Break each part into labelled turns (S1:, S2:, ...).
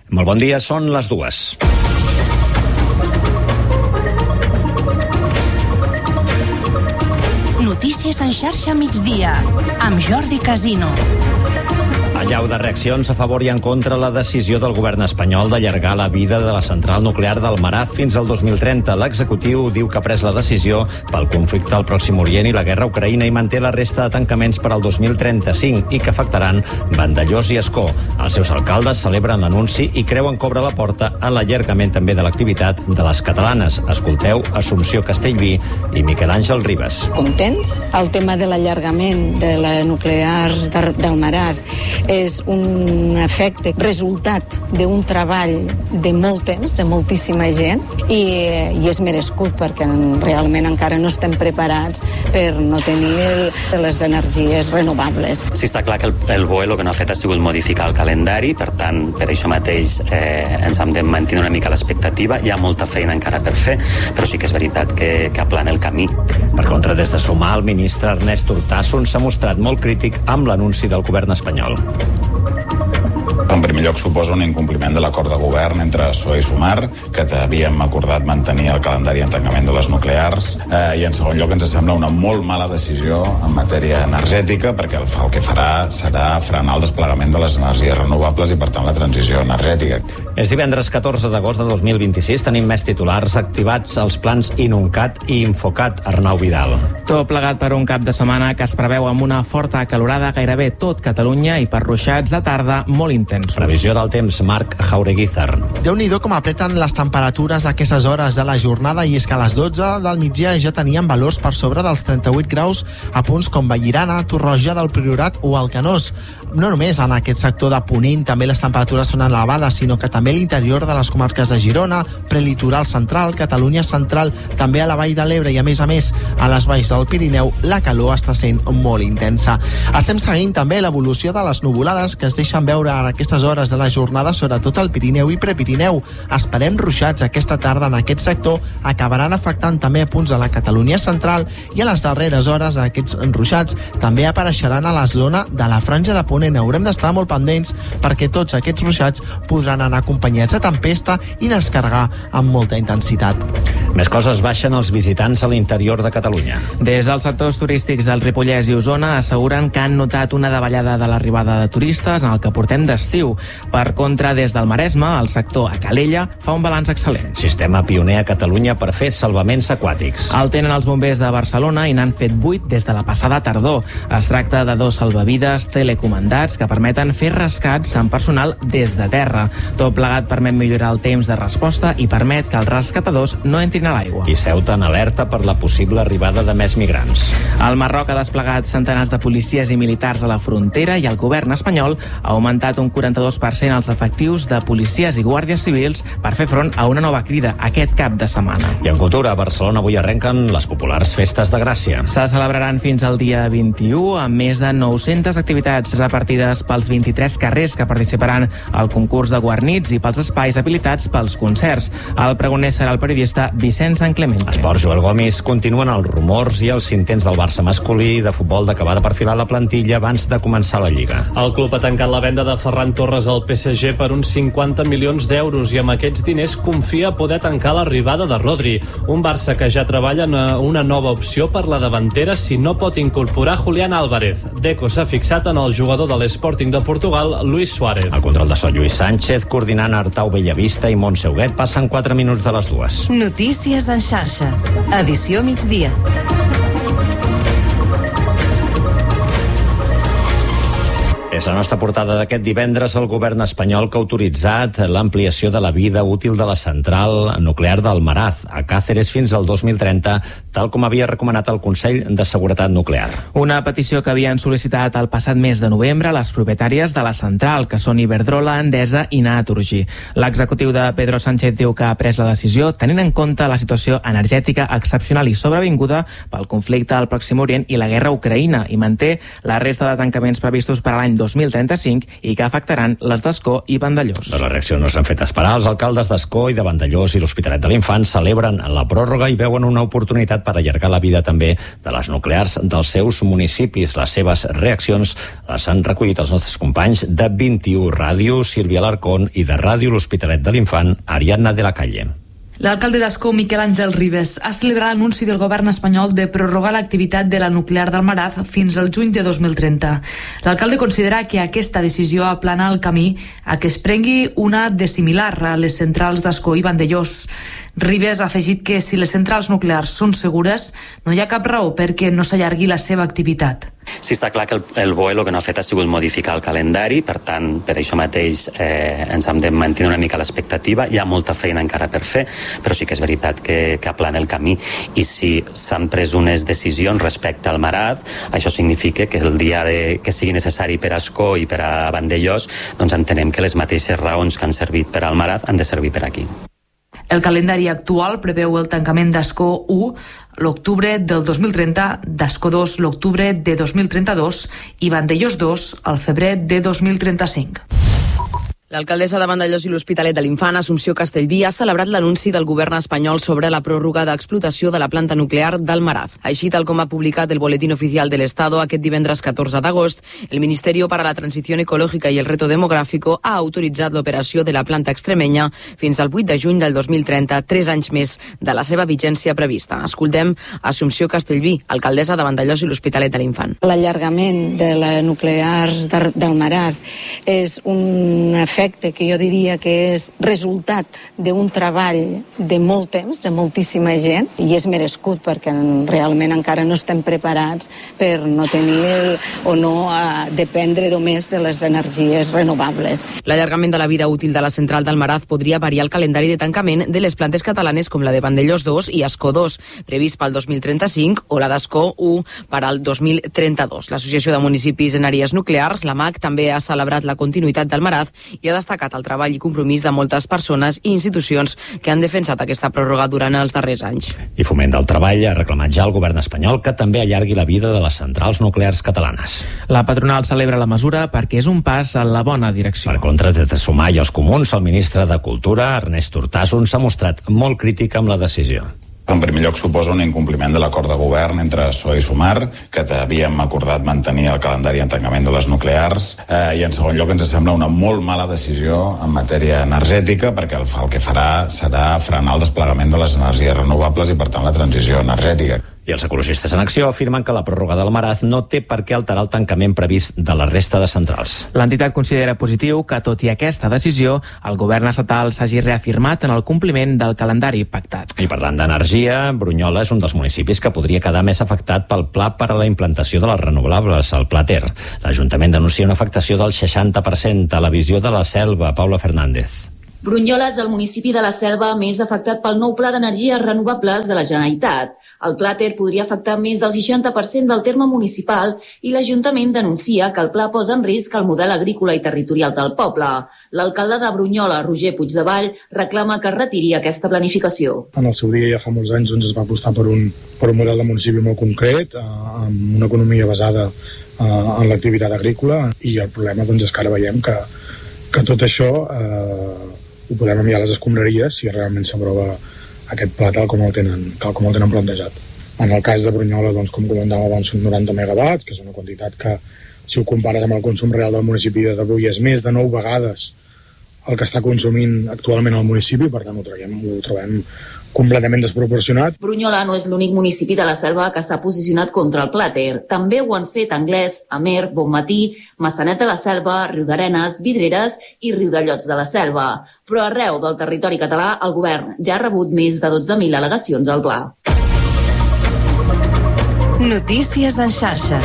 S1: Molt bon dia, són les 2.
S2: Notícies en xarxa migdia, amb Jordi Casino.
S1: Allau de reaccions a favor i en contra la decisió del govern espanyol d'allargar la vida de la central nuclear d'Almaraz fins al 2030. L'executiu diu que ha pres la decisió pel conflicte al Pròxim Orient i la guerra a Ucraïna i manté la resta de tancaments per al 2035 i que afectaran Vandellòs i Ascó. Els seus alcaldes celebren l'anunci i creuen que obre la porta a l'allargament també de l'activitat de les catalanes. Escolteu Assumpció Castellví i Miquel Àngel Ribas.
S3: Contents? El tema de l'allargament de la nuclear d'Almaraz és un efecte, resultat d'un treball de molt temps, de moltíssima gent, i és merescut perquè realment encara no estem preparats per no tenir les energies renovables.
S4: Sí, està clar que el BOE el que no ha fet ha sigut modificar el calendari, per tant, per això mateix ens hem de mantenir una mica l'expectativa. Hi ha molta feina encara per fer, però sí que és veritat que aplana el camí.
S1: Per contra, des de Sumar, el ministre Ernest Urtasun s'ha mostrat molt crític amb l'anunci del govern espanyol.
S5: En primer lloc, suposa un incompliment de l'acord de govern entre PSOE i Sumar, que havíem acordat mantenir el calendari en tancament de les nuclears, i en segon lloc ens sembla una molt mala decisió en matèria energètica, perquè el que farà serà frenar el desplegament de les energies renovables i, per tant, la transició energètica.
S1: És divendres 14 d'agost de 2026. Tenim més titulars activats als plans Inuncat i Infocat. Arnau Vidal.
S6: Tot plegat per un cap de setmana que es preveu amb una forta acalorada gairebé tot Catalunya i per ruixats de tarda molt intensos.
S1: Previsió del temps, Marc Jaureguizar.
S7: Déu-n'hi-do com apreten les temperatures a aquestes hores de la jornada, i és que a les 12 del migdia ja teníem valors per sobre dels 38 graus a punts com Vallirana, Torroja del Priorat o Alcanós. No només en aquest sector de Ponent també les temperatures són elevades, sinó que també a l'interior de les comarques de Girona, prelitoral central, Catalunya central, també a la Vall de l'Ebre i, a més, a les valls del Pirineu, la calor està sent molt intensa. Estem seguint també l'evolució de les nuvolades que es deixen veure en aquestes hores de la jornada, sobretot al Pirineu i Prepirineu. Esperem ruixats aquesta tarda en aquest sector, acabaran afectant també a punts de la Catalunya central, i a les darreres hores aquests ruixats també apareixeran a la zona de la Franja de Ponent. Haurem d'estar molt pendents perquè tots aquests ruixats podran anar acompanyats de tempesta i descarregar amb molta intensitat.
S1: Més coses, baixen els visitants a l'interior de Catalunya.
S6: Des dels sectors turístics del Ripollès i Osona asseguren que han notat una davallada de l'arribada de turistes en el que portem d'estiu. Per contra, des del Maresme, el sector a Calella fa un balanç excel·lent.
S1: Sistema pioner a Catalunya per fer salvaments aquàtics.
S6: El tenen els bombers de Barcelona i n'han fet 8 des de la passada tardor. Es tracta de 2 salvavides telecomandats que permeten fer rescats amb personal des de terra. Tot plegat permet millorar el temps de resposta i permet que els rescatadors no entrin a l'aigua.
S1: I Ceuta en alerta per la possible arribada de més migrants.
S6: El Marroc ha desplegat centenars de policies i militars a la frontera i el govern espanyol ha augmentat un 42% els efectius de policies i guàrdies civils per fer front a una nova crida aquest cap de setmana.
S1: I en cultura, a Barcelona avui arrenquen les populars festes de Gràcia.
S6: Se celebraran fins al dia 21 amb més de 900 activitats repartides pels 23 carrers que participaran al concurs de guarnits i pels espais habilitats pels concerts. El pregoner serà el periodista Vicenç Sanclemente.
S1: Esport, Joel Gomis. Continuen els rumors i els intents del Barça masculí de futbol d'acabar de perfilar la plantilla abans de començar la Lliga.
S8: El club ha tancat la venda de Ferran Torres al PSG per uns 50 milions d'euros i amb aquests diners confia poder tancar l'arribada de Rodri. Un Barça que ja treballa en una nova opció per la davantera si no pot incorporar Julián Álvarez. Deco s'ha fixat en el jugador de l'Sporting de Portugal, Luis Suárez.
S1: El control de so, Lluís Sánchez, coordinant Artau Bellavista i Montse Huguet. Passen 4 minuts de les 2.
S2: Notícies en xarxa. Edició migdia.
S1: És la nostra portada d'aquest divendres. El govern espanyol que ha autoritzat l'ampliació de la vida útil de la central nuclear d'Almaraz a Càceres fins al 2030, tal com havia recomanat el Consell de Seguretat Nuclear.
S6: Una petició que havien sol·licitat el passat mes de novembre les propietàries de la central, que són Iberdrola, Endesa i Naturgy. L'executiu de Pedro Sánchez diu que ha pres la decisió tenint en compte la situació energètica excepcional i sobrevinguda pel conflicte al Pròxim Orient i la guerra a Ucraïna, i manté la resta de tancaments previstos per a l'any 2030 2035 i que afectaran les d'Ascó i Vandellòs.
S1: Les reaccions no s'han fet esperar. Els alcaldes d'Ascó i de Vandellòs i l'Hospitalet de l'Infant celebren la pròrroga i veuen una oportunitat per allargar la vida també de les nuclears dels seus municipis. Les seves reaccions les han recollit els nostres companys de 21 Ràdio, Sílvia Alarcón, i de Ràdio l'Hospitalet de l'Infant, Ariadna de la Calle.
S9: L'alcalde d'Ascó, Miquel Àngel Ribes, ha celebrat l'anunci del govern espanyol de prorrogar l'activitat de la nuclear d'Almaraz fins al juny de 2030. L'alcalde considera que aquesta decisió aplana el camí a que es prengui una de similar a les centrals d'Ascó i Vandellòs. Ribes ha afegit que si les centrals nuclears són segures, no hi ha cap raó perquè no s'allargui la seva activitat.
S4: Sí, està clar que el BOE el que no ha fet ha sigut modificar el calendari, per tant, per això mateix ens hem de mantenir una mica l'expectativa. Hi ha molta feina encara per fer, però sí que és veritat que aplana el camí. I si s'han pres unes decisions respecte al Maraz, això significa que el dia que sigui necessari per a Ascó i per a Vandellòs, doncs entenem que les mateixes raons que han servit per al Maraz han de servir per aquí.
S9: El calendari actual preveu el tancament d'Ascó 1 l'octubre del 2030, d'Ascó 2 l'octubre de 2032 i Vandellòs 2 al febrer de 2035.
S10: L'alcaldessa de Vandellòs i l'Hospitalet de l'Infant, Assumpció Castellví, ha celebrat l'anunci del govern espanyol sobre la pròrroga d'explotació de la planta nuclear d'Almaraz. Així, tal com ha publicat el Boletín Oficial del Estado aquest divendres 14 d'agost, el Ministerio para la Transición Ecológica y el Reto Demográfico ha autoritzat l'operació de la planta extremenya fins al 8 de juny del 2030, 3 anys més de la seva vigència prevista. Escoltem Assumpció Castellví, alcaldessa de Vandellòs i l'Hospitalet de l'Infant.
S3: L'allargament de la nuclear d'Almaraz és un efecte que jo diria que és resultat d'un treball de molt temps, de moltíssima gent, i és merescut perquè realment encara no estem preparats per no tenir o no dependre només de les energies renovables.
S10: L'allargament de la vida útil de la central d'Almaraz podria variar el calendari de tancament de les plantes catalanes com la de Vandellòs 2 i Ascó 2, previst pel 2035, o la d'Ascó 1 per al 2032. L'Associació de Municipis en Àrees Nuclears, la MAC, també ha celebrat la continuïtat d'Almaraz i ha destacat el treball i compromís de moltes persones i institucions que han defensat aquesta pròrroga durant els darrers anys.
S1: I Foment del Treball ha reclamat ja al govern espanyol que també allargui la vida de les centrals nuclears catalanes.
S6: La patronal celebra la mesura perquè és un pas en la bona direcció.
S1: Per contra, des de Sumar i els Comuns, el ministre de Cultura, Ernest Urtasun, s'ha mostrat molt crític amb la decisió.
S5: En primer lloc, suposa un incompliment de l'acord de govern entre PSOE i Sumar, que havíem acordat mantenir el calendari en tancament de les nuclears, i en segon lloc ens sembla una molt mala decisió en matèria energètica, perquè el que farà serà frenar el desplegament de les energies renovables i, per tant, la transició energètica.
S1: I els ecologistes en acció afirmen que la pròrroga del Maraz no té per què alterar el tancament previst de la resta de centrals.
S6: L'entitat considera positiu que, tot i aquesta decisió, el govern estatal s'hagi reafirmat en el compliment del calendari pactat.
S1: I parlant d'energia, Brunyola és un dels municipis que podria quedar més afectat pel pla per a la implantació de les renovables, el Pla Ter. L'Ajuntament denuncia una afectació del 60% a la visió de la Selva. Paula Fernández.
S11: Brunyola és el municipi de la Selva més afectat pel nou Pla d'Energies Renovables de la Generalitat. El Pla Ter podria afectar més del 60% del terme municipal i l'Ajuntament denuncia que el pla posa en risc el model agrícola i territorial del poble. L'alcalde de Brunyola, Roger Puigdevall, reclama que es retiri aquesta planificació.
S12: En el seu dia, ja fa molts anys, es va apostar per un model de municipi molt concret, amb una economia basada en l'activitat agrícola, i el problema és que ara veiem que tot això ho podem enviar a les escombraries si realment s'aprova aquest pla tal com el tenen plantejat. En el cas de Brunyola, com comentàvem abans, són 90 megawatts, que és una quantitat que, si ho compares amb el consum real del municipi de Tarull, és més de 9 vegades el que està consumint actualment el municipi, per tant ho trobem completament desproporcionat.
S11: Brunyola no és l'únic municipi de la Selva que s'ha posicionat contra el Pla Ter. També ho han fet Anglès, Amer, Bonmatí, Maçanet de la Selva, Riudarenes, Vidreres i Riudellots de la Selva. Però arreu del territori català el govern ja ha rebut més de 12.000 al·legacions al pla.
S2: Notícies en xarxa.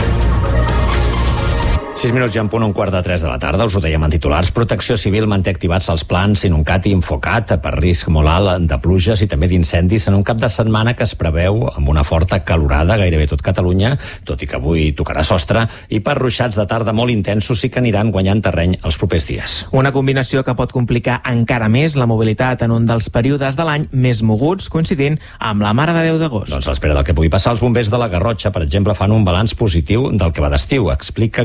S1: 6 minuts ja en punt, 2:45 de la tarda, us ho dèiem en titulars. Protecció Civil manté activats els plans Inuncat i Infocat per risc molt alt de pluges i també d'incendis en un cap de setmana que es preveu amb una forta calorada gairebé tot Catalunya, tot i que avui tocarà sostre, i per ruixats de tarda molt intensos i que aniran guanyant terreny els propers dies.
S6: Una combinació que pot complicar encara més la mobilitat en un dels períodes de l'any més moguts, coincidint amb la Mare de Déu d'agost.
S1: Doncs a l'espera del que pugui passar, els bombers de la Garrotxa, per exemple, fan un balanç positiu del que va d'estiu. Expliquen que tot i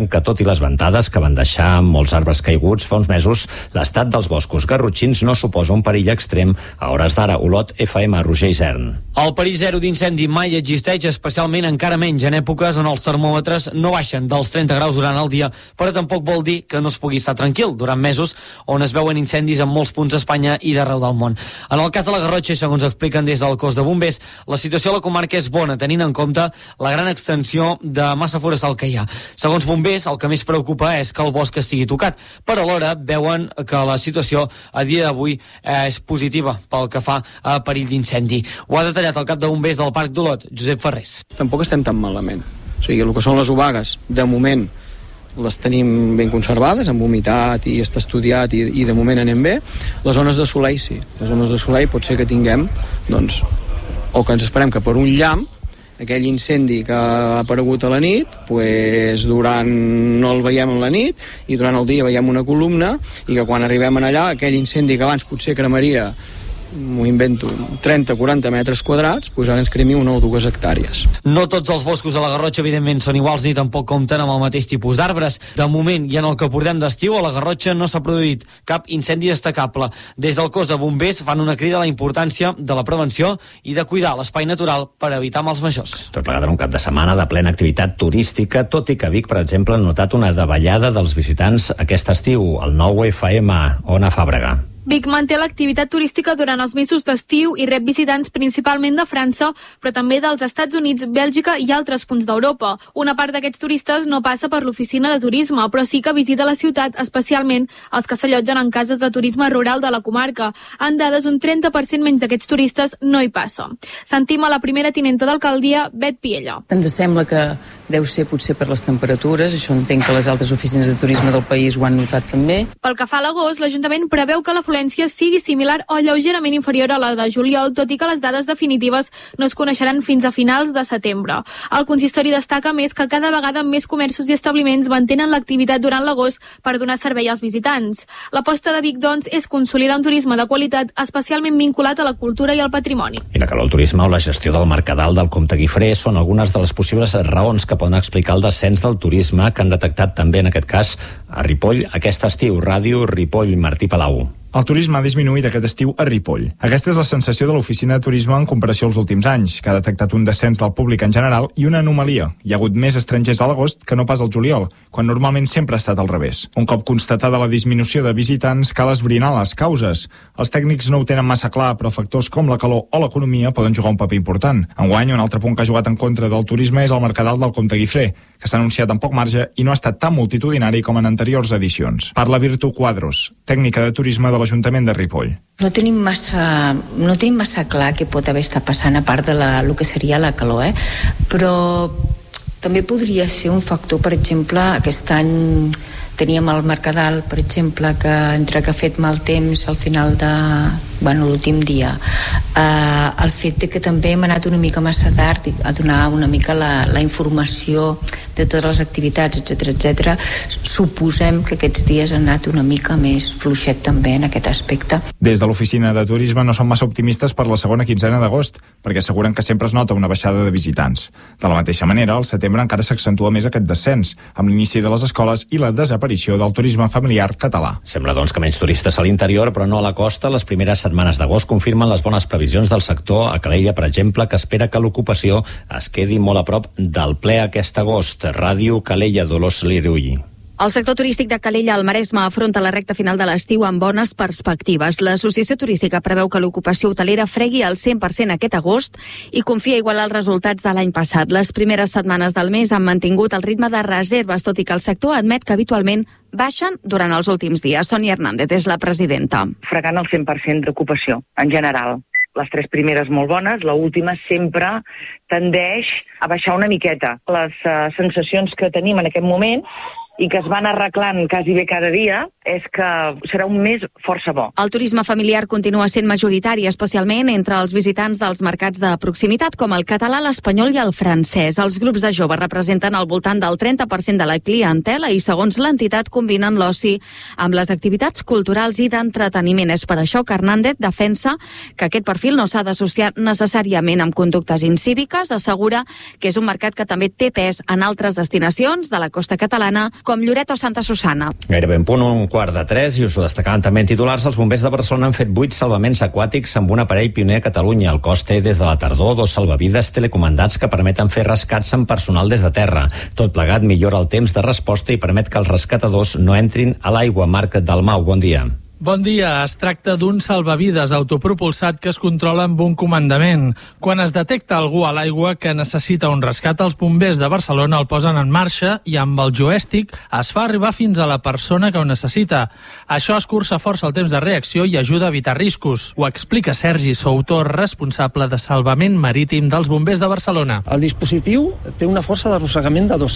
S1: i les ventades que van deixar molts arbres caiguts fa uns mesos, l'estat dels boscos garrotxins no suposa un perill extrem a hores d'ara. Olot, FM, Roger Isern.
S13: El perill zero d'incendi mai existeix, especialment encara menys en èpoques on els termòmetres no baixen dels 30 graus durant el dia, però tampoc vol dir que no es pugui estar tranquil durant mesos on es veuen incendis en molts punts d'Espanya i d'arreu del món. En el cas de la Garrotxa, segons expliquen des del cos de bombers, la situació a la comarca és bona, tenint en compte la gran extensió de massa forestal que hi ha. Segons bombers, el que més preocupa és que el bosc estigui tocat, però alhora veuen que la situació a dia d'avui és positiva pel que fa a perill d'incendi. Ho ha detallat el cap de bombers del Parc d'Olot, Josep Ferrés.
S14: Tampoc estem tan malament. O sigui, el que són les obagues, de moment, les tenim ben conservades, amb humitat i està estudiat i de moment anem bé. Les zones de soleil, sí. Les zones de soleil pot ser que tinguem, doncs, o que ens esperem que per un llamp, aquell incendi que ha aparegut a la nit, pues, durant no el veiem a la nit i durant el dia veiem una columna i que quan arribem allà, aquell incendi que abans potser cremaria, m'ho invento, 30-40 metres quadrats, doncs ara ens cremi 1 o 2 hectàrees.
S13: No tots els boscos de la Garrotxa, evidentment, són iguals ni tampoc compten amb el mateix tipus d'arbres. De moment, i en el que portem d'estiu, a la Garrotxa no s'ha produït cap incendi destacable. Des del cos de bombers fan una crida a la importància de la prevenció i de cuidar l'espai natural per evitar mals majors.
S1: Tot plegat en un cap de setmana de plena activitat turística, tot i que Vic, per exemple, ha notat una davallada dels visitants aquest estiu. El 9 FM, Ona Fàbrega.
S15: Vic manté l'activitat turística durant els mesos d'estiu i rep visitants principalment de França, però també dels Estats Units, Bèlgica i altres punts d'Europa. Una part d'aquests turistes no passa per l'oficina de turisme, però sí que visita la ciutat, especialment els que s'allotgen en cases de turisme rural de la comarca. En dades, un 30% menys d'aquests turistes no hi passa. Sentim a la primera tinenta d'alcaldia, Bet Piella.
S16: Ens sembla que deu ser potser per les temperatures, això entenc que les altres oficines de turisme del país ho han notat també.
S15: Pel que fa a l'agost, l'Ajuntament preveu que l'afluència sigui similar o lleugerament inferior a la de juliol, tot i que les dades definitives no es coneixeran fins a finals de setembre. El consistori destaca més que cada vegada més comerços i establiments mantenen l'activitat durant l'agost per donar servei als visitants. L'aposta de Vic, doncs, és consolidar un turisme de qualitat, especialment vinculat a la cultura i al patrimoni.
S1: I la calor al turisme o la gestió del Mercadal del Comte Guifré són algunes de les possibles raons que poden explicar el descens del turisme que han detectat també en aquest cas a Ripoll aquest estiu. Ràdio Ripoll, Martí Palau.
S17: El turisme ha disminuït aquest estiu a Ripoll. Aquesta és la sensació de l'oficina de turisme en comparació als últims anys, que ha detectat un descens del públic en general i una anomalia. Hi ha hagut més estrangers a l'agost que no pas al juliol, quan normalment sempre ha estat al revés. Un cop constatada la disminució de visitants, cal esbrinar les causes. Els tècnics no ho tenen massa clar, però factors com la calor o l'economia poden jugar un paper important. Enguany, un altre punt que ha jugat en contra del turisme és el Mercadal del Comte Guifré, que s'ha anunciat amb poc marge i no ha estat tan multitudinari com en anteriors edicions. Parla Virtu Quadros, tècnica de turisme de l'Ajuntament de Ripoll.
S18: No tenim massa clar què pot haver estat passant, a part de el que seria la calor, però també podria ser un factor, per exemple, aquest any teníem el Mercadal, per exemple, que entre que ha fet mal temps al final de l'últim dia, el fet de que també hem anat una mica massa tard a donar una mica la informació de totes les activitats, etc. Suposem que aquests dies han anat una mica més fluixet també en aquest aspecte.
S17: Des de l'oficina de turisme no són massa optimistes per la segona quinzena d'agost, perquè asseguren que sempre es nota una baixada de visitants. De la mateixa manera, al setembre encara s'accentua més aquest descens, amb l'inici de les escoles i la desaparició del turisme familiar català.
S1: Sembla, doncs, que menys turistes a l'interior, però no a la costa. Les primeres setmanes d'agost confirmen les bones previsions del sector. A Calella, per exemple, que espera que l'ocupació es quedi molt a prop del ple aquest agost. Ràdio Calella, Dolors Lirull.
S19: El sector turístic de Calella al Maresme afronta la recta final de l'estiu amb bones perspectives. L'Associació Turística preveu que l'ocupació hotelera fregui al 100% aquest agost i confia igualar els resultats de l'any passat. Les primeres setmanes del mes han mantingut el ritme de reserves, tot i que el sector admet que habitualment baixen durant els últims dies. Sònia Hernández és la presidenta.
S20: Fregant el 100% d'ocupació, en general. Les 3 primeres molt bones, l'última sempre tendeix a baixar una miqueta. Les sensacions que tenim en aquest moment i que es van arreglant quasi bé cada dia, és que serà un mes força bo.
S19: El turisme familiar continua sent majoritari, especialment entre els visitants dels mercats de proximitat, com el català, l'espanyol i el francès. Els grups de joves representen al voltant del 30% de la clientela i, segons l'entitat, combinen l'oci amb les activitats culturals i d'entreteniment. És per això que Hernández defensa que aquest perfil no s'ha d'associar necessàriament amb conductes incíviques. Assegura que és un mercat que també té pes en altres destinacions de la costa catalana, com Lloret o Santa Susana.
S1: Gairebé en punt 2:45, i us ho destacaven també en titulars. Els bombers de Barcelona han fet 8 salvaments aquàtics amb un aparell pioner a Catalunya. El cos té des de la tardor 2 salvavides telecomandats que permeten fer rescats amb personal des de terra. Tot plegat millora el temps de resposta i permet que els rescatadors no entrin a l'aigua. Marc Dalmau, bon dia.
S21: Bon dia. Es tracta d'un salvavides autopropulsat que es controla amb un comandament. Quan es detecta algú a l'aigua que necessita un rescat, els bombers de Barcelona el posen en marxa i amb el joèstic es fa arribar fins a la persona que ho necessita. Això escurça força el temps de reacció i ajuda a evitar riscos. Ho explica Sergi Soutor, responsable de salvament marítim dels bombers de Barcelona.
S22: El dispositiu té una força d'arrossegament de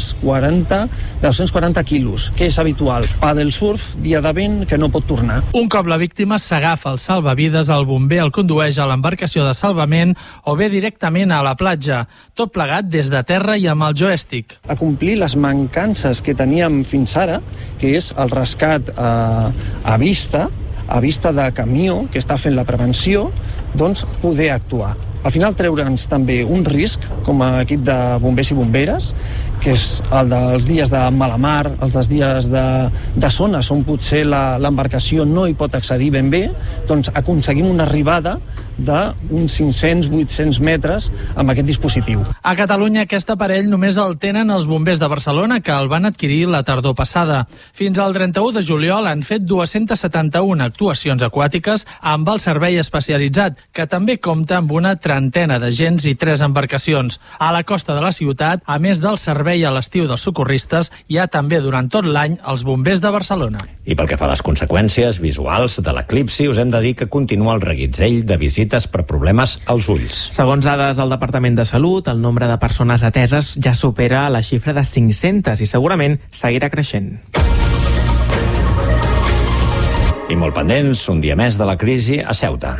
S22: 240 quilos, que és habitual. Paddle surf, dia de vent, que no pot tornar.
S21: Un cop la víctima s'agafa el salvavides, el bomber el condueix a l'embarcació de salvament o bé directament a la platja, tot plegat des de terra i amb el joèstic.
S22: A complir les mancances que teníem fins ara, que és el rescat a vista de camió que està fent la prevenció, doncs poder actuar. Al final treure'ns també un risc com a equip de bombers i bomberes, que és el dels dies de mala mar, els dels dies de zones on potser l'embarcació no hi pot accedir ben bé, doncs aconseguim una arribada d'uns 500-800 metres amb aquest dispositiu.
S21: A Catalunya aquest aparell només el tenen els bombers de Barcelona, que el van adquirir la tardor passada. Fins al 31 de juliol han fet 271 actuacions aquàtiques amb el servei especialitzat, que també compta amb una trentena d'agents i 3 embarcacions. A la costa de la ciutat, a més del servei a l'estiu dels socorristes, hi ha també durant tot l'any els bombers de Barcelona.
S1: I pel que fa a les conseqüències visuals de l'eclipsi, us hem de dir que continua el reguitzell de visites per problemes als ulls.
S6: Segons dades del Departament de Salut, el nombre de persones ateses ja supera la xifra de 500 i segurament seguirà creixent.
S1: I molt pendents, un dia més de la crisi a Ceuta.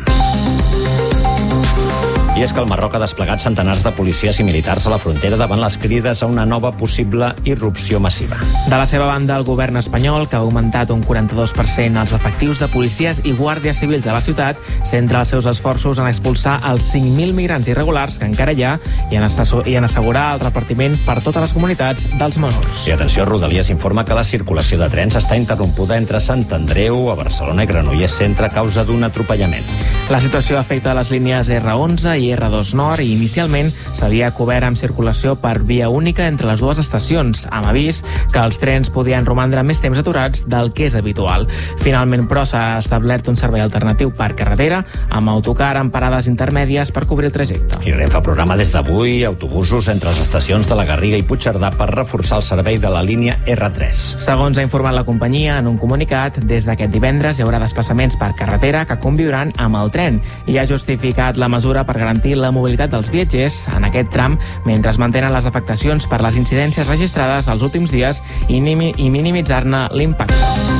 S1: I és que el Marroc ha desplegat centenars de policies i militars a la frontera davant les crides a una nova possible irrupció massiva.
S6: De la seva banda, el govern espanyol, que ha augmentat un 42% els efectius de policies i guàrdies civils a la ciutat, centra els seus esforços en expulsar els 5.000 migrants irregulars que encara hi ha i en assegurar el repartiment per totes les comunitats dels menors.
S1: I atenció, Rodalies informa que la circulació de trens està interrompuda entre Sant Andreu, a Barcelona i Granollers Centre a causa d'un atropellament.
S6: La situació afecta les línies R11 i R2 Nord i inicialment s'havia cobert amb circulació per via única entre les dues estacions, amb avís que els trens podien romandre més temps aturats del que és habitual. Finalment, però, s'ha establert un servei alternatiu per carretera amb autocar en parades intermèdies per cobrir el trajecte.
S1: I Renfe programa des d'avui autobusos entre les estacions de la Garriga i Puigcerdà per reforçar el servei de la línia R3.
S6: Segons ha informat la companyia en un comunicat, des d'aquest divendres hi haurà desplaçaments per carretera que conviuran amb el tren i ha justificat la mesura per garantir la mobilitat dels viatgers en aquest tram mentre es mantenen les afectacions per les incidències registrades els últims dies i minimitzar-ne l'impacte.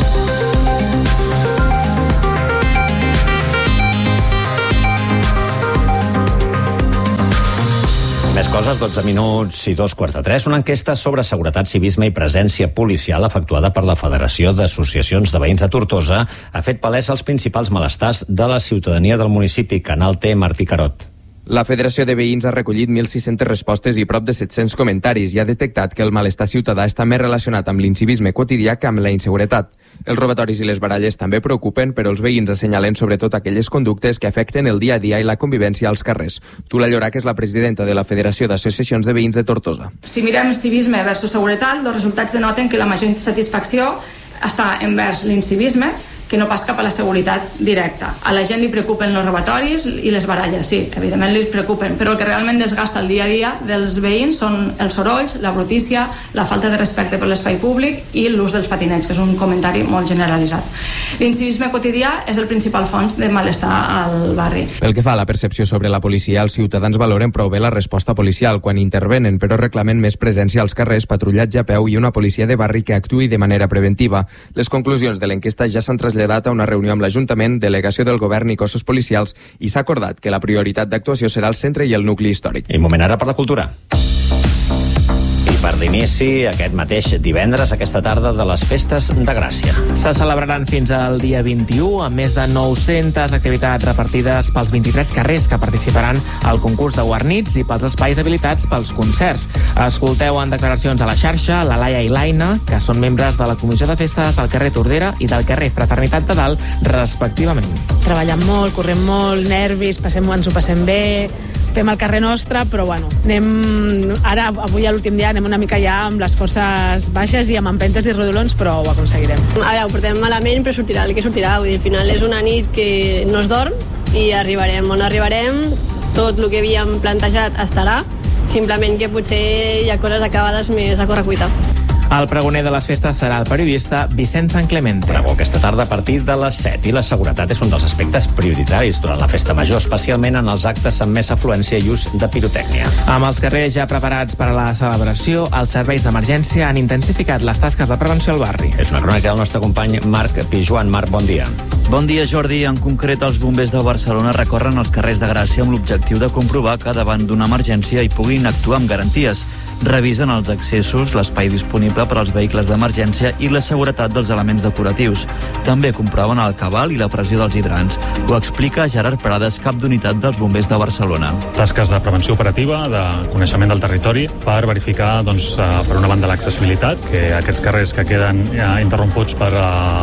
S1: Més coses, 12 minuts i 2:45. Una enquesta sobre seguretat, civisme i presència policial efectuada per la Federació d'Associacions de Veïns de Tortosa ha fet palès els principals malestars de la ciutadania del municipi. Canal T, Martí Carot.
S23: La Federació de Veïns ha recollit 1.600 respostes i prop de 700 comentaris i ha detectat que el malestar ciutadà està més relacionat amb l'incivisme quotidià que amb la inseguretat. Els robatoris i les baralles també preocupen, però els veïns assenyalen sobretot aquelles conductes que afecten el dia a dia i la convivència als carrers. Tula Llorach és la presidenta de la Federació d'Associacions de Veïns de Tortosa.
S24: Si mirem civisme versus seguretat, els resultats denoten que la major insatisfacció està envers l'incivisme que no pas cap a la seguretat directa. A la gent li preocupen els robatoris i les baralles, sí, evidentment li preocupen, però el que realment desgasta el dia a dia dels veïns són els sorolls, la brutícia, la falta de respecte per l'espai públic i l'ús dels patinets, que és un comentari molt generalitzat. L'incivisme quotidià és el principal fons de malestar al barri.
S23: Pel que fa a la percepció sobre la policia, els ciutadans valoren prou bé la resposta policial quan intervenen, però reclamen més presència als carrers, patrullatge a peu i una policia de barri que actuï de manera preventiva. Les conclusions de l'enquesta ja s'han traslladat a una reunió amb l'Ajuntament, delegació del Govern i cossos policials i s'ha acordat que la prioritat d'actuació serà el centre i el nucli històric.
S1: I moment ara per la cultura. I per l'inici aquest mateix divendres, aquesta tarda, de les festes de Gràcia.
S6: Se celebraran fins al dia 21, amb més de 900 activitats repartides pels 23 carrers que participaran al concurs de guarnits i pels espais habilitats pels concerts. Escolteu en declaracions a la xarxa la Laia i l'Aina, que són membres de la Comissió de Festes del carrer Tordera i del carrer Fraternitat de Dalt, respectivament.
S4: Treballant molt, correm molt, nervis, ens ho passem bé, fem el carrer nostre, però bueno, avui a l'últim dia anem una mica ja amb les forces baixes i amb empentes i rodolons, però ho aconseguirem.
S7: Ara ho portem malament, però sortirà el que sortirà. Vull dir, al final és una nit que no es dorm i arribarem on arribarem, tot el que havíem plantejat estarà, simplement que potser hi ha coses acabades més a correcuita.
S6: El pregoner de les festes serà el periodista Vicent Sant Clemente.
S1: Pregó aquesta tarda a partir de les 7 i la seguretat és un dels aspectes prioritaris durant la festa major, especialment en els actes amb més afluència i ús de pirotècnia.
S6: Amb els carrers ja preparats per a la celebració, els serveis d'emergència han intensificat les tasques de prevenció al barri.
S1: És una crònica del nostre company Marc Pijuan. Marc, bon dia.
S8: Bon dia, Jordi. En concret, els bombers de Barcelona recorren els carrers de Gràcia amb l'objectiu de comprovar que davant d'una emergència hi puguin actuar amb garanties. Revisen els accessos, l'espai disponible per als vehicles d'emergència i la seguretat dels elements decoratius. També comproven el cabal i la pressió dels hidrants. Ho explica Gerard Prades, cap d'unitat dels bombers de Barcelona.
S9: Tasques de prevenció operativa, de coneixement del territori, per verificar, per una banda, l'accessibilitat, que aquests carrers que queden interromputs per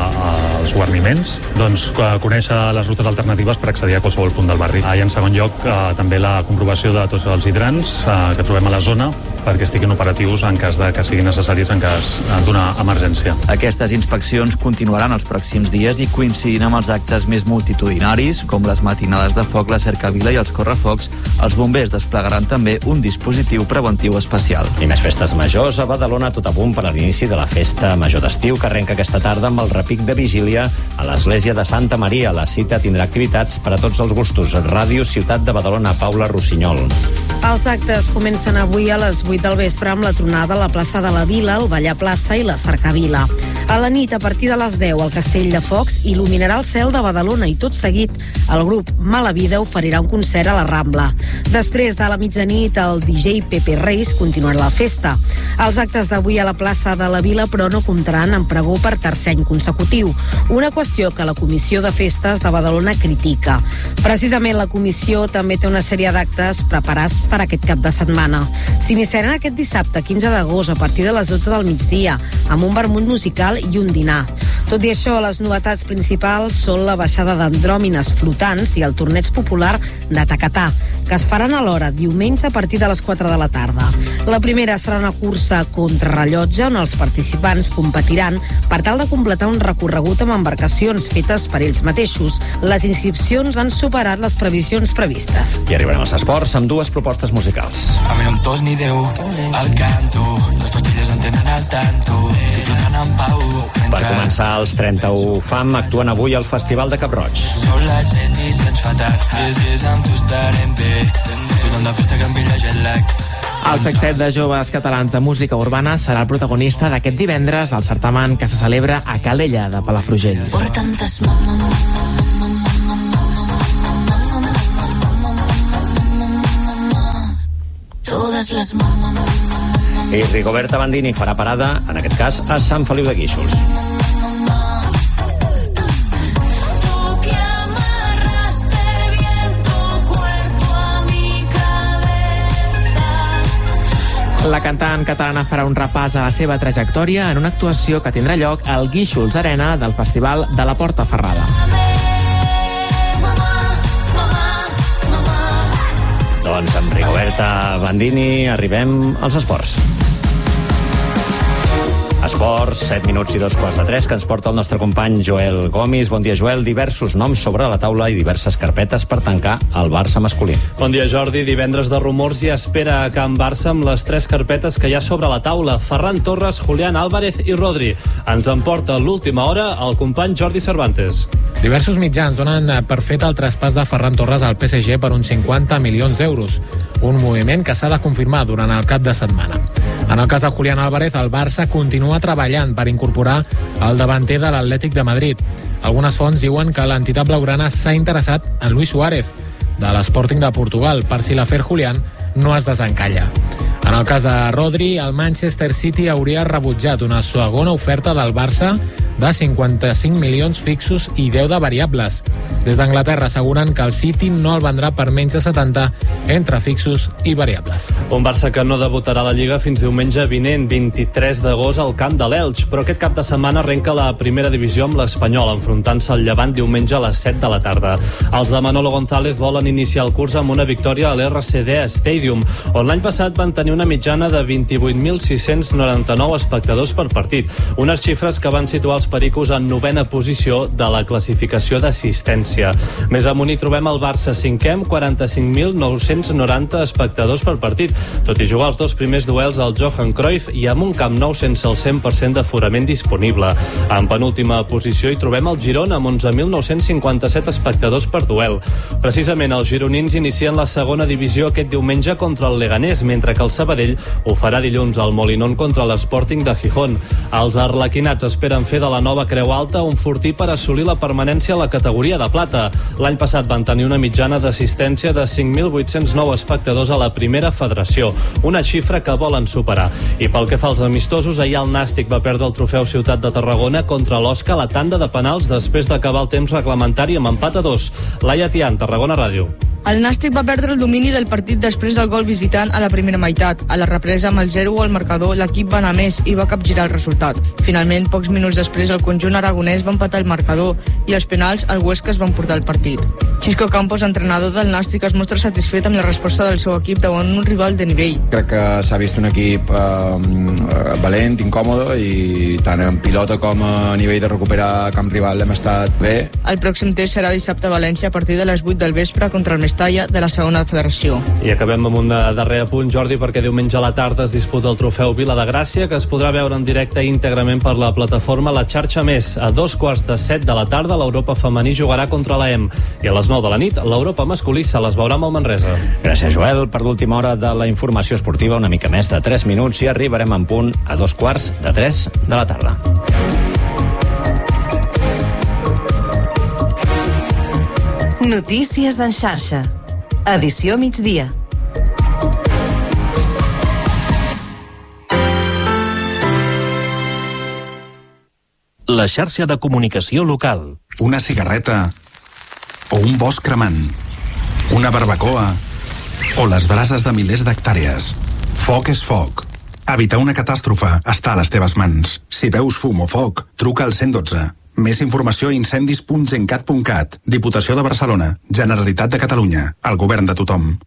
S9: els guarniments, conèixer les rutes alternatives per accedir a qualsevol punt del barri. I en segon lloc, també la comprovació de tots els hidrants que trobem a la zona, perquè estiguin operatius en cas de que siguin necessaris en cas d'una emergència.
S8: Aquestes inspeccions continuaran els pròxims dies i coincidint amb els actes més multitudinaris, com les matinades de foc, la cercavila i els correfocs, els bombers desplegaran també un dispositiu preventiu especial.
S1: I més festes majors a Badalona, tot a punt per a l'inici de la festa major d'estiu, que arrenca aquesta tarda amb el repic de vigília a l'església de Santa Maria. La cita tindrà activitats per a tots els gustos. Ràdio Ciutat de Badalona, Paula Rossinyol.
S25: Els actes comencen avui a les 8 del vespre amb la tronada a la plaça de la Vila, el Ballar Plaça i la Cercavila. A la nit, a partir de les 10, el Castell de Focs il·luminarà el cel de Badalona i tot seguit el grup Mala Vida oferirà un concert a la Rambla. Després de la mitjanit, el DJ Pepe Reis continuarà la festa. Els actes d'avui a la plaça de la Vila, però, no comptaran amb pregó per tercer any consecutiu, una qüestió que la Comissió de Festes de Badalona critica. Precisament la comissió també té una sèrie d'actes preparats per aquest cap de setmana. S'iniciaran aquest dissabte, 15 d'agost, a partir de les 12 del migdia, amb un vermut musical i un dinar. Tot i això, les novetats principals són la baixada d'andròmines flotants i el torneig popular de tacatà, que es faran alhora diumenge a partir de les 4 de la tarda. La primera serà una cursa contrarrellotge on els participants competiran per tal de completar un recorregut amb embarcacions fetes per ells mateixos. Les inscripcions han superat les previsions previstes.
S1: I arribarem als esports amb dues propostes musicals.
S26: A mi no em tos ni Déu, al canto, les pastilles em tenen al tanto, si floten en pau.
S1: Per començar, els 31 FAM actuen avui al Festival de Cap-roig.
S26: Són les 7 i se'ns fa tard, és amb tu estarem bé, tothom de festa que em pilla jet lag.
S6: El sextet de joves catalans de música urbana serà el protagonista d'aquest divendres al certamen que se celebra a Calella de Palafrugell.
S2: Por tantas todas las
S1: I Rigoberta Bandini farà parada, en aquest cas, a Sant Feliu de Guíxols.
S6: La cantant catalana farà un repàs a la seva trajectòria en una actuació que tindrà lloc al Guíxols Arena del Festival de la Porta Ferrada.
S1: Doncs amb Rigoberta Bandini arribem als esports. Esports, 7 minuts i 2:15, que ens porta el nostre company Joel Gomis. Bon dia, Joel. Diversos noms sobre la taula i diverses carpetes per tancar el Barça masculí.
S27: Bon dia, Jordi. Divendres de rumors i espera a Can Barça amb les 3 carpetes que hi ha sobre la taula. Ferran Torres, Julián Álvarez i Rodri. Ens en porta a l'última hora el company Jordi Cervantes.
S28: Diversos mitjans donen per fet el traspàs de Ferran Torres al PSG per uns 50 milions d'euros. Un moviment que s'ha de confirmar durant el cap de setmana. En el cas de Julián Álvarez, el Barça continua treballant per incorporar el davanter de l'Atlètic de Madrid. Algunes fonts diuen que l'entitat blaugrana s'ha interessat en Luis Suárez, de l'Sporting de Portugal, per si l'afer Julián no es desencalla. En el cas de Rodri, el Manchester City hauria rebutjat una segona oferta del Barça de 55 milions fixos i 10 de variables. Des d'Anglaterra asseguren que el City no el vendrà per menys de 70 entre fixos i variables.
S27: Un Barça que no debutarà a la Lliga fins diumenge vinent, 23 d'agost, al camp de l'Elx, però aquest cap de setmana arrenca la primera divisió amb l'Espanyol, enfrontant-se al Llevant diumenge a les 7 de la tarda. Els de Manolo González volen iniciar el curs amb una victòria a l'RCD Stadium, on l'any passat van tenir una mitjana de 28.699 espectadors per partit, unes xifres que van situar els pericos en 9ª posició de la classificació d'assistència. Més amunt hi trobem el Barça 5è amb 45.990 espectadors per partit, tot i jugar els dos primers duels al Johan Cruyff i amb un Camp Nou sense el 100% d'aforament disponible. En penúltima posició hi trobem el Girona amb 11.957 espectadors per duel. Precisament els gironins inicien la segona divisió aquest diumenge contra el Leganés, mentre que el Sabadell ho farà dilluns al Molinón contra l'Sporting de Gijón. Els arlequinats esperen fer de la nova Creu Alta un fortí per assolir la permanència a la categoria de plata. L'any passat van tenir una mitjana d'assistència de 5.809 espectadors a la primera federació, una xifra que volen superar. I pel que fa als amistosos, ahir el Nàstic va perdre el trofeu Ciutat de Tarragona contra l'Osca a la tanda de penals després d'acabar el temps reglamentari amb empat a 2. Laia Tian, Tarragona Ràdio.
S3: El Nàstic va perdre el domini del partit després del gol visitant a la primera meitat. A la represa amb el 0 al marcador, l'equip va anar més i va capgirar el resultat. Finalment, pocs minuts després, el conjunt aragonès va empatar el marcador i als penals el Huesca es va emportar el partit. Xisco Campos, entrenador del Nàstic, es mostra satisfet amb la resposta del seu equip davant un rival de nivell.
S5: Crec que s'ha vist un equip valent, incòmode, i tant en pilota com a nivell de recuperar camp rival hem estat bé.
S3: El pròxim test serà dissabte a València a partir de les 8 del vespre contra el Mestalla de la segona federació.
S27: I acabem amb un darrer apunt, Jordi, perquè diumenge a la tarda es disputa el trofeu Vila de Gràcia, que es podrà veure en directe íntegrament per la plataforma La Xarxa Més. A 2:45 de la tarda l'Europa femení jugarà contra l'EM i a les 9 de la nit l'Europa masculí se les veurà amb el Manresa.
S1: Gràcies, Joel. Per l'última hora de la informació esportiva, una mica més de 3 minuts i arribarem en punt a 2:45 de la tarda.
S10: Notícies en xarxa. Edició migdia.
S11: La xarxa de comunicació local.
S12: Una cigarreta o un bosc cremant. Una barbacoa o les brases de milers d'hectàrees. Foc és foc. Evitar una catàstrofe està a les teves mans. Si veus fum o foc, truca al 112. Més informació a incendis.gencat.cat. Diputació de Barcelona. Generalitat de Catalunya. El govern de tothom.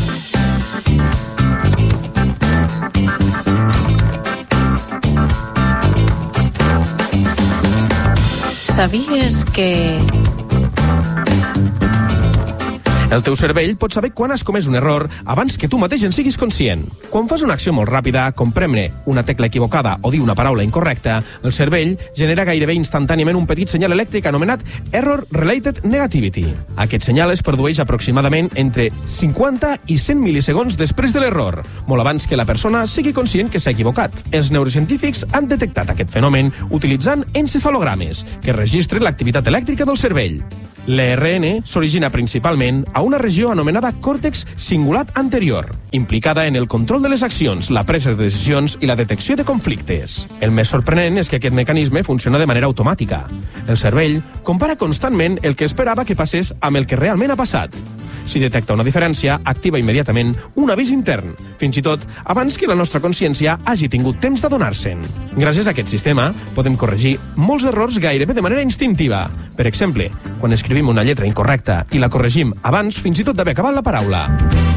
S13: ¿Sabías que...?
S14: El teu cervell pot saber quan has comès un error abans que tu mateix en siguis conscient. Quan fas una acció molt ràpida, com premre una tecla equivocada o dir una paraula incorrecta, el cervell genera gairebé instantàniament un petit senyal elèctric anomenat Error Related Negativity. Aquest senyal es produeix aproximadament entre 50 i 100 milisegons després de l'error, molt abans que la persona sigui conscient que s'ha equivocat. Els neurocientífics han detectat aquest fenomen utilitzant encefalogrames que registren l'activitat elèctrica del cervell. L'ERN s'origina principalment a una regió anomenada còrtex cingulat anterior, implicada en el control de les accions, la presa de decisions i la detecció de conflictes. El més sorprenent és que aquest mecanisme funciona de manera automàtica. El cervell compara constantment el que esperava que passés amb el que realment ha passat. Si detecta una diferència, activa immediatament un avís intern, fins i tot abans que la nostra consciència hagi tingut temps d'adonar-se'n. Gràcies a aquest sistema, podem corregir molts errors gairebé de manera instintiva. Per exemple, quan escrivim una lletra incorrecta i la corregim abans fins i tot d'haver acabat la paraula.